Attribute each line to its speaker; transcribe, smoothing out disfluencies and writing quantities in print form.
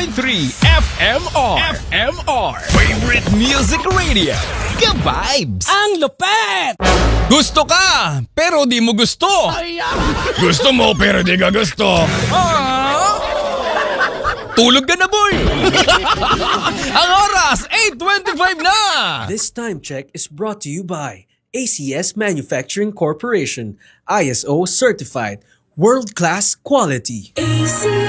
Speaker 1: FMR. FMR. Favorite Music Radio. Ka-vibes.
Speaker 2: Ang lupet!
Speaker 1: Gusto ka, pero di mo gusto. Gusto mo, pero di ka gusto. Tulog ka na, boy! Ang oras, 8:25 na!
Speaker 3: This time check is brought to you by ACS Manufacturing Corporation, ISO certified, world-class quality.